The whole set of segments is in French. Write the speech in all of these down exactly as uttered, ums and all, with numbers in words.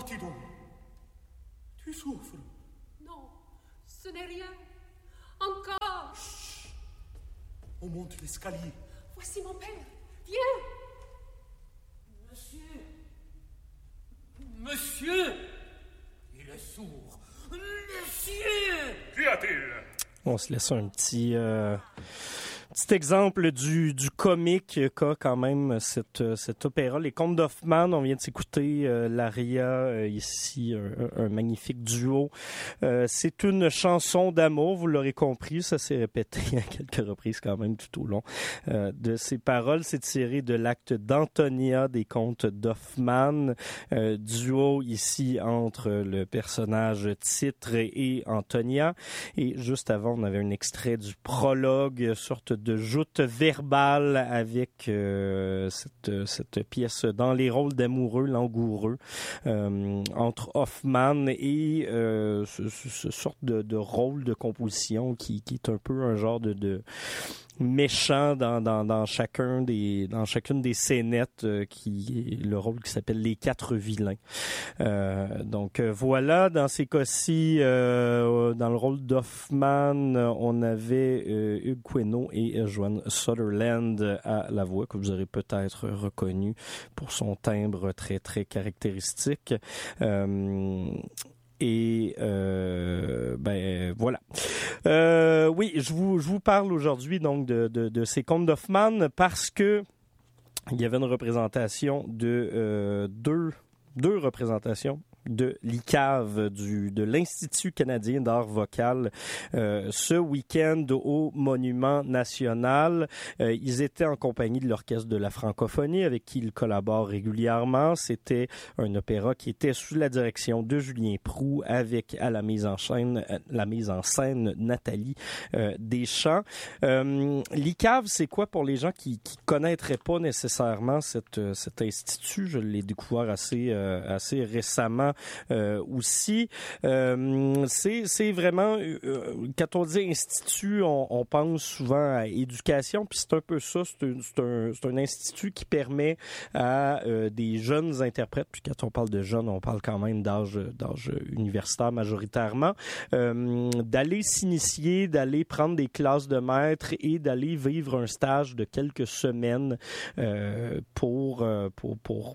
qu'as-tu donc? Tu souffres? Non, ce n'est rien. Encore. Chut. On monte l'escalier. Voici mon père. Viens. Monsieur. Monsieur. Il est sourd. Monsieur. Qu'y a-t-il? On se laisse un petit... Euh... Petit exemple du, du comique qu'a quand même cette, cet opéra. Les Contes d'Hoffmann, on vient de s'écouter euh, l'aria, euh, ici, un, un magnifique duo. Euh, c'est une chanson d'amour, vous l'aurez compris, ça s'est répété à quelques reprises quand même tout au long euh, de ces paroles. C'est tiré de l'acte d'Antonia des Contes d'Hoffmann, euh, duo ici entre le personnage titre et Antonia. Et juste avant, on avait un extrait du prologue, sorte de joute verbale avec euh, cette, cette pièce dans les rôles d'amoureux, langoureux, euh, entre Hoffmann et euh, ce, ce, ce sorte de, de rôle de composition qui, qui est un peu un genre de, de méchant dans, dans, dans chacun des dans chacune des scénettes, euh, qui le rôle qui s'appelle les quatre vilains. Euh, donc euh, voilà, dans ces cas-ci, euh, dans le rôle d'Hoffmann, on avait euh, Hugh Queneau et euh, Joan Sutherland à la voix, que vous aurez peut-être reconnu pour son timbre très très caractéristique. Euh, Et euh, ben voilà. Euh, oui, je vous je vous parle aujourd'hui donc de de, de ces contes d'Hoffmann parce que il y avait une représentation de euh, deux deux représentations de l'I C A V, du, de l'Institut canadien d'art vocal, euh, ce week-end au Monument national. Euh, ils étaient en compagnie de l'Orchestre de la francophonie, avec qui ils collaborent régulièrement. C'était un opéra qui était sous la direction de Julien Proulx, avec à la mise en scène, la mise en scène Nathalie euh, Deschamps. Euh, L'I C A V, c'est quoi pour les gens qui qui connaîtraient pas nécessairement cette, cet institut? Je l'ai découvert assez, euh, assez récemment. Euh, aussi, euh, c'est c'est vraiment euh, quand on dit institut, on, on pense souvent à éducation, puis c'est un peu ça. C'est un c'est un, c'est un institut qui permet à euh, des jeunes interprètes, puis quand on parle de jeunes, on parle quand même d'âge d'âge universitaire majoritairement, euh, d'aller s'initier, d'aller prendre des classes de maître et d'aller vivre un stage de quelques semaines euh, pour euh, pour pour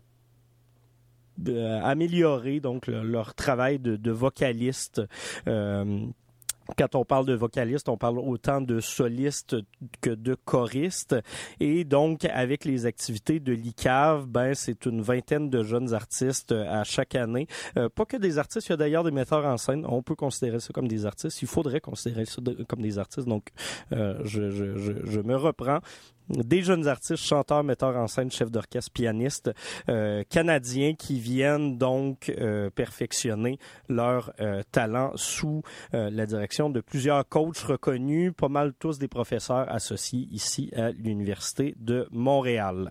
Euh, améliorer donc le, leur travail de, de vocaliste. Euh, Quand on parle de vocaliste, on parle autant de solistes que de choristes. Et donc, avec les activités de l'I C A V, ben, c'est une vingtaine de jeunes artistes à chaque année. Euh, pas que des artistes, il y a d'ailleurs des metteurs en scène. On peut considérer ça comme des artistes. Il faudrait considérer ça de, comme des artistes. Donc, euh, je, je, je, je me reprends. Des jeunes artistes, chanteurs, metteurs en scène, chefs d'orchestre, pianistes euh, canadiens qui viennent donc euh, perfectionner leur euh, talent sous euh, la direction de plusieurs coachs reconnus, pas mal tous des professeurs associés ici à l'Université de Montréal.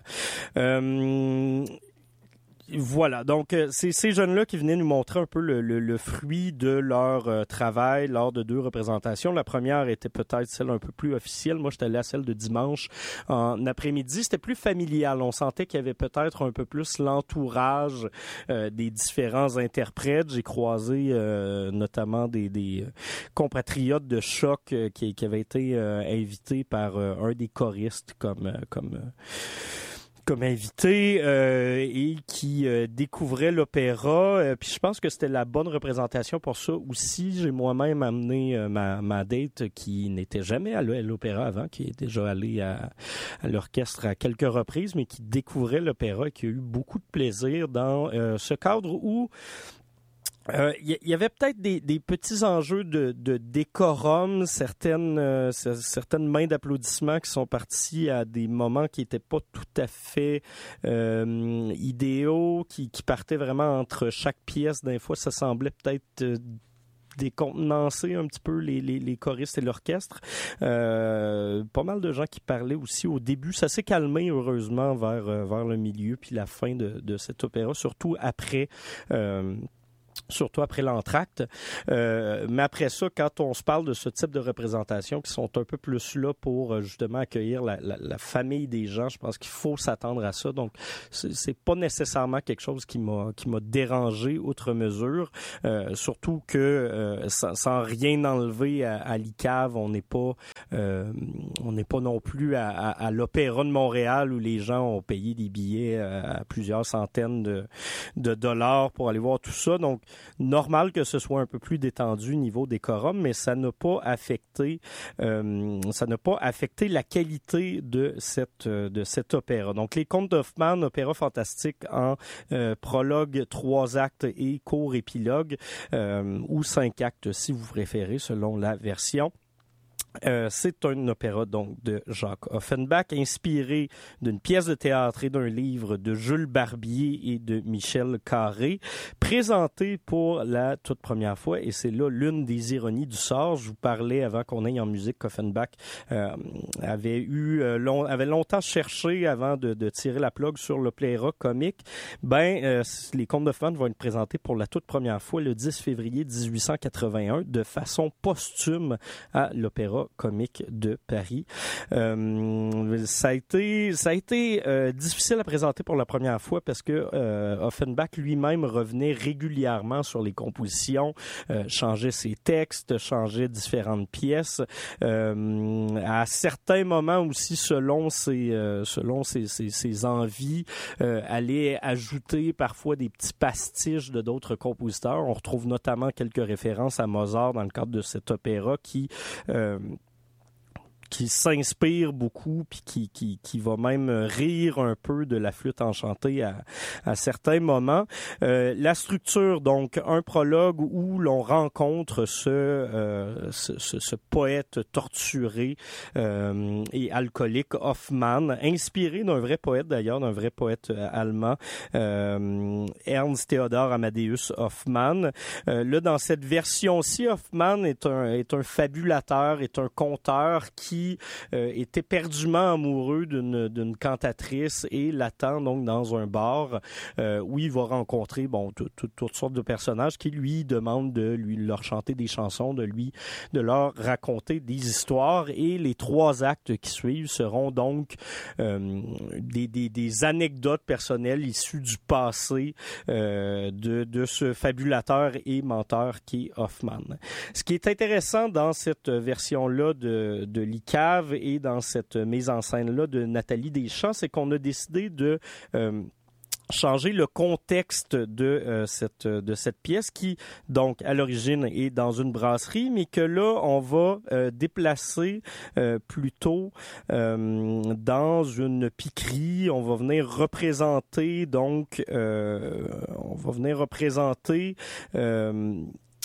Euh, Voilà, donc euh, c'est ces jeunes-là qui venaient nous montrer un peu le, le, le fruit de leur euh, travail lors de deux représentations. La première était peut-être celle un peu plus officielle. Moi, j'étais allé à celle de dimanche en après-midi. C'était plus familial. On sentait qu'il y avait peut-être un peu plus l'entourage euh, des différents interprètes. J'ai croisé euh, notamment des, des compatriotes de choc euh, qui, qui avaient été euh, invités par euh, un des choristes comme... Euh, comme euh, comme invité euh, et qui euh, découvrait l'opéra. Euh, puis je pense que c'était la bonne représentation pour ça aussi. J'ai moi-même amené euh, ma, ma date qui n'était jamais allée à l'opéra avant, qui est déjà allée à, à l'orchestre à quelques reprises, mais qui découvrait l'opéra et qui a eu beaucoup de plaisir dans euh, ce cadre où il euh, y, y avait peut-être des, des petits enjeux de, de décorum, certaines euh, certaines mains d'applaudissements qui sont parties à des moments qui étaient pas tout à fait euh, idéaux, qui, qui partaient vraiment entre chaque pièce. D'un fois, ça semblait peut-être euh, décontenancer un petit peu les, les, les choristes et l'orchestre. Euh, pas mal de gens qui parlaient aussi au début. Ça s'est calmé, heureusement, vers, vers le milieu puis la fin de, de cet opéra, surtout après... Euh, surtout après l'entracte. Euh, mais après ça, quand on se parle de ce type de représentations qui sont un peu plus là pour justement accueillir la, la, la famille des gens, je pense qu'il faut s'attendre à ça. Donc, c'est, c'est pas nécessairement quelque chose qui m'a qui m'a dérangé outre mesure. Euh, surtout que euh, sans, sans rien enlever à, à l'I C A V, on n'est pas euh, on n'est pas non plus à, à, à l'Opéra de Montréal où les gens ont payé des billets à plusieurs centaines de, de dollars pour aller voir tout ça. Donc, normal que ce soit un peu plus détendu niveau décorum, mais ça n'a pas affecté, euh, ça n'a pas affecté la qualité de cette de cet opéra. Donc, les Contes d'Hoffmann, opéra fantastique en euh, prologue, trois actes et court épilogue, euh, ou cinq actes si vous préférez, selon la version. Euh, c'est un opéra donc de Jacques Offenbach, inspiré d'une pièce de théâtre et d'un livre de Jules Barbier et de Michel Carré, présenté pour la toute première fois, et c'est là l'une des ironies du sort. Je vous parlais avant qu'on aille en musique qu'Offenbach euh, avait eu euh, long, avait longtemps cherché avant de, de tirer la plug sur l'opéra comique. Ben, euh, les Contes d'Hoffmann vont être présentés pour la toute première fois le dix février dix-huit cent quatre-vingt-un de façon posthume à l'opéra comique de Paris. Euh, ça a été, ça a été euh, difficile à présenter pour la première fois parce que euh, Offenbach lui-même revenait régulièrement sur les compositions, euh, changeait ses textes, changeait différentes pièces. Euh, à certains moments aussi, selon ses, euh, selon ses, ses, ses envies, euh, allait ajouter parfois des petits pastiches de d'autres compositeurs. On retrouve notamment quelques références à Mozart dans le cadre de cet opéra qui euh, qui s'inspire beaucoup puis qui qui qui va même rire un peu de la flûte enchantée à à certains moments. Euh, la structure, donc un prologue où l'on rencontre ce euh, ce, ce, ce poète torturé euh, et alcoolique Hoffmann, inspiré d'un vrai poète d'ailleurs, d'un vrai poète allemand, euh, Ernst Theodor Amadeus Hoffmann. Euh, là, dans cette version-ci, Hoffmann est un est un fabulateur, est un conteur qui Euh, est éperdument amoureux d'une, d'une cantatrice et l'attend donc dans un bar euh, où il va rencontrer bon tout, tout, toutes sortes de personnages qui lui demandent de lui leur chanter des chansons, de lui de leur raconter des histoires, et les trois actes qui suivent seront donc euh, des, des, des anecdotes personnelles issues du passé euh, de, de ce fabulateur et menteur qui est Hoffmann. Ce qui est intéressant dans cette version-là de, de l'I C A V et dans cette mise en scène-là de Nathalie Deschamps, c'est qu'on a décidé de euh, changer le contexte de euh, cette de cette pièce qui donc à l'origine est dans une brasserie, mais que là on va euh, déplacer euh, plutôt euh, dans une piquerie. On va venir représenter donc euh, on va venir représenter euh,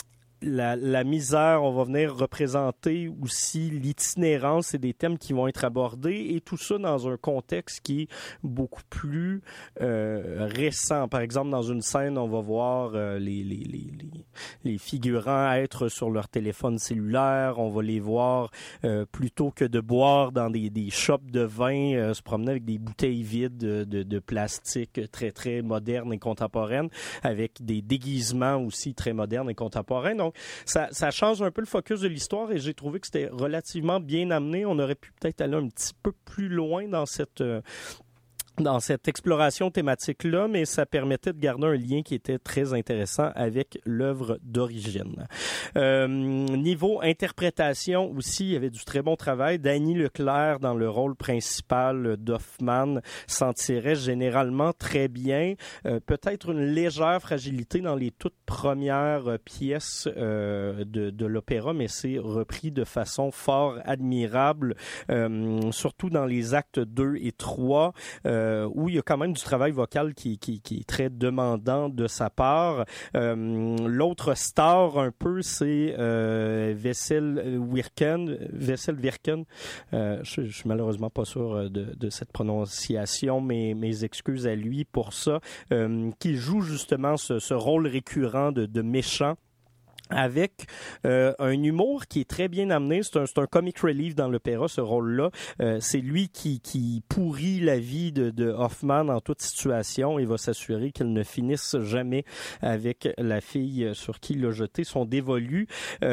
La, la misère, on va venir représenter aussi l'itinérance et des thèmes qui vont être abordés, et tout ça dans un contexte qui est beaucoup plus euh, récent. Par exemple, dans une scène, on va voir euh, les, les, les, les, les figurants être sur leur téléphone cellulaire, on va les voir euh, plutôt que de boire dans des, des shops de vin, euh, se promener avec des bouteilles vides de, de, de plastique très, très modernes et contemporaines, avec des déguisements aussi très modernes et contemporains. Donc, Ça, ça change un peu le focus de l'histoire, et j'ai trouvé que c'était relativement bien amené. On aurait pu peut-être aller un petit peu plus loin dans cette... Euh, dans cette exploration thématique-là, mais ça permettait de garder un lien qui était très intéressant avec l'œuvre d'origine. Euh, niveau interprétation aussi, il y avait du très bon travail. Danny Leclerc, dans le rôle principal d'Hoffmann, s'en tirait généralement très bien. Euh, peut-être une légère fragilité dans les toutes premières pièces euh, de, de l'opéra, mais c'est repris de façon fort admirable, euh, surtout dans les actes deux et trois, euh, où il y a quand même du travail vocal qui, qui, qui est très demandant de sa part. Euh, l'autre star un peu, c'est euh, Wessel Wirken. Wessel Wirken. Euh, je, je suis malheureusement pas sûr de, de cette prononciation, mais mes excuses à lui pour ça, euh, qui joue justement ce, ce rôle récurrent de, de méchant avec euh, un humour qui est très bien amené. C'est un, c'est un comic relief dans l'opéra, ce rôle-là. Euh, c'est lui qui, qui pourrit la vie de, de Hoffmann en toute situation et va s'assurer qu'elle ne finisse jamais avec la fille sur qui il a jeté son dévolu.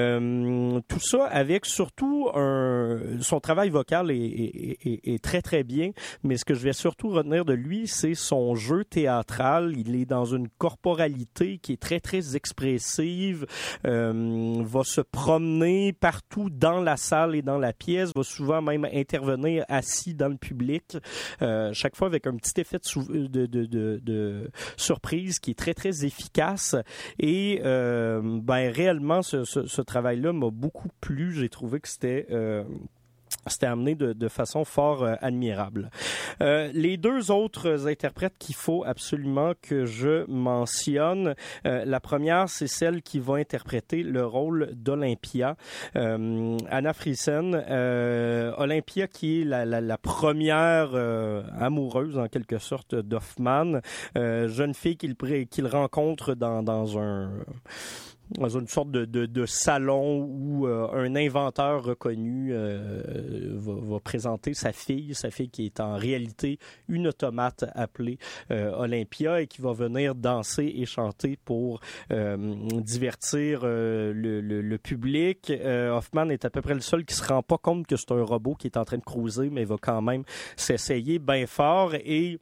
Euh, tout ça avec surtout un... Son travail vocal est, est, est, est très, très bien, mais ce que je vais surtout retenir de lui, c'est son jeu théâtral. Il est dans une corporalité qui est très, très expressive. Euh, va se promener partout dans la salle et dans la pièce, va souvent même intervenir assis dans le public, euh, chaque fois avec un petit effet de, sou- de, de, de, de surprise qui est très, très efficace. Et euh, ben réellement, ce, ce, ce travail-là m'a beaucoup plu. J'ai trouvé que c'était... Euh, C'était amené de, de façon fort euh, admirable. Euh, les deux autres interprètes qu'il faut absolument que je mentionne, euh, la première, c'est celle qui va interpréter le rôle d'Olympia, euh, Anna Friesen. Euh, Olympia qui est la, la, la première euh, amoureuse, en quelque sorte, d'Hoffmann, euh, jeune fille qu'il, qu'il rencontre dans, dans un... dans une sorte de, de, de salon où euh, un inventeur reconnu euh, va, va présenter sa fille, sa fille qui est en réalité une automate appelée euh, Olympia et qui va venir danser et chanter pour euh, divertir euh, le, le, le public. Euh, Hoffmann est à peu près le seul qui se rend pas compte que c'est un robot qui est en train de cruiser, mais il va quand même s'essayer bien fort et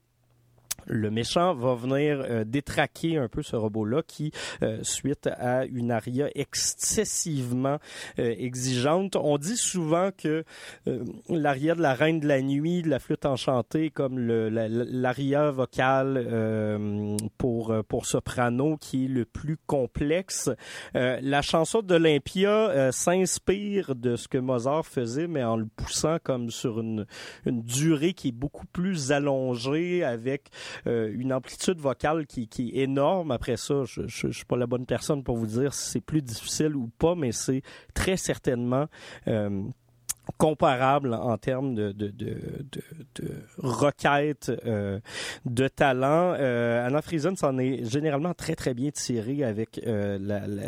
le méchant va venir euh, détraquer un peu ce robot-là qui, euh, suite à une aria excessivement euh, exigeante, on dit souvent que euh, l'aria de la Reine de la Nuit, de la flûte enchantée, comme le, la, l'aria vocale euh, pour, pour soprano qui est le plus complexe. Euh, la chanson d'Olympia euh, s'inspire de ce que Mozart faisait, mais en le poussant comme sur une, une durée qui est beaucoup plus allongée avec Euh, une amplitude vocale qui, qui est énorme. Après ça, je ne suis pas la bonne personne pour vous dire si c'est plus difficile ou pas, mais c'est très certainement euh, comparable en termes de, de, de, de, de requête euh, de talent. Euh, Anna Friesen s'en est généralement très, très bien tirée avec euh, la, la,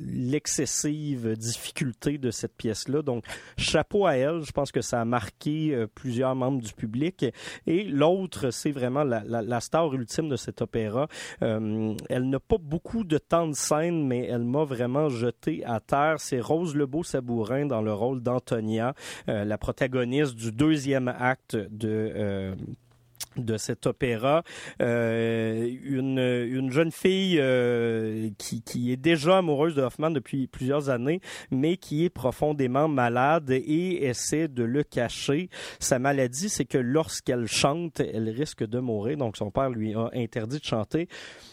l'excessive difficulté de cette pièce-là. Donc, chapeau à elle. Je pense que ça a marqué euh, plusieurs membres du public. Et l'autre, c'est vraiment la, la, la star ultime de cet opéra. Euh, elle n'a pas beaucoup de temps de scène, mais elle m'a vraiment jeté à terre. C'est Rose Lebeau-Sabourin dans le rôle d'Antonia. Euh, la protagoniste du deuxième acte de euh, de cet opéra, euh, une une jeune fille euh, qui qui est déjà amoureuse de Hoffmann depuis plusieurs années, mais qui est profondément malade et essaie de le cacher. Sa maladie, c'est que lorsqu'elle chante, elle risque de mourir. Donc son père lui a interdit de chanter.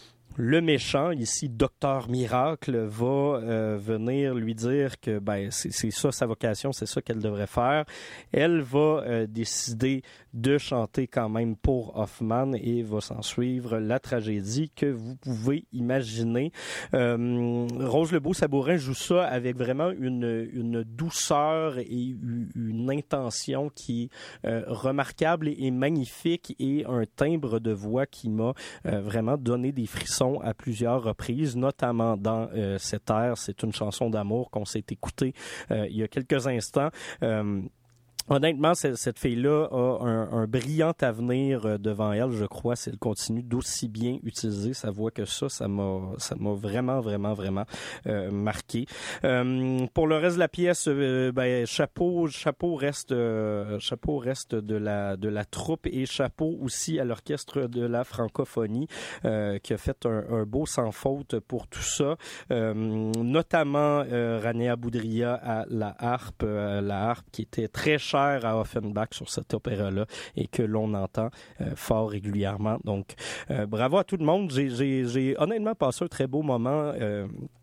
Le méchant, ici, Docteur Miracle, va euh, venir lui dire que ben c'est, c'est ça sa vocation, c'est ça qu'elle devrait faire. Elle va euh, décider de chanter quand même pour Hoffmann et va s'en suivre la tragédie que vous pouvez imaginer. Euh, Rose Lebeau-Sabourin joue ça avec vraiment une, une douceur et une intention qui est euh, remarquable et magnifique et un timbre de voix qui m'a euh, vraiment donné des frissons à plusieurs reprises, notamment dans euh, cette air. C'est une chanson d'amour qu'on s'est écoutée euh, il y a quelques instants. Euh, Honnêtement, cette fille-là a un, un brillant avenir devant elle, je crois, si elle continue d'aussi bien utiliser sa voix que ça. Ça m'a, ça m'a vraiment, vraiment, vraiment euh, marqué. Euh, pour le reste de la pièce, euh, ben, chapeau, chapeau reste, euh, chapeau reste de la, de la troupe et chapeau aussi à l'orchestre de la francophonie euh, qui a fait un, un beau sans faute pour tout ça. Euh, notamment euh, Rania Boudria à la harpe, euh, la harpe qui était très chère à Offenbach sur cet opéra-là et que l'on entend euh, fort régulièrement. Donc, euh, bravo à tout le monde. J'ai, j'ai, j'ai honnêtement passé un très beau moment. Euh,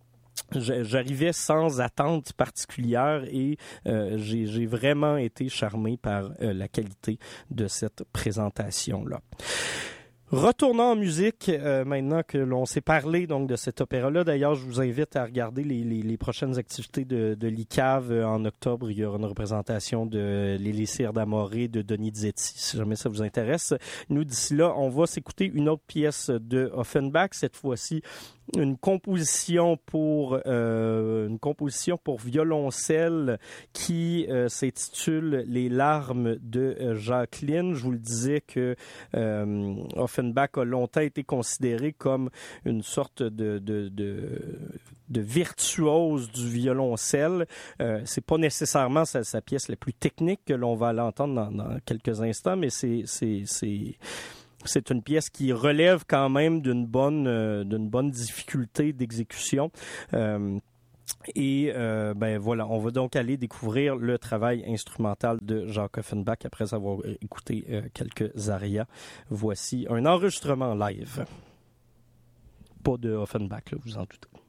J'arrivais sans attente particulière et euh, j'ai, j'ai vraiment été charmé par euh, la qualité de cette présentation-là. Retournons en musique, euh, maintenant que l'on s'est parlé donc de cet opéra-là. D'ailleurs, je vous invite à regarder les, les, les prochaines activités de, de l'I C A V. En octobre, il y aura une représentation de l'Élysée d'Amoré de Donizetti, si jamais ça vous intéresse. Nous, d'ici là, on va s'écouter une autre pièce de Offenbach, cette fois-ci une composition pour euh, une composition pour violoncelle qui euh, s'intitule Les larmes de euh, Jacqueline. Je vous le disais que euh, Offenbach a longtemps été considéré comme une sorte de de, de, de virtuose du violoncelle. Euh, c'est pas nécessairement sa, sa pièce la plus technique que l'on va l'entendre dans, dans quelques instants, mais c'est c'est c'est C'est une pièce qui relève quand même d'une bonne, euh, d'une bonne difficulté d'exécution. Euh, et euh, ben voilà, on va donc aller découvrir le travail instrumental de Jacques Offenbach après avoir écouté euh, quelques arias. Voici un enregistrement live. Pas de Offenbach, là, vous en doutez.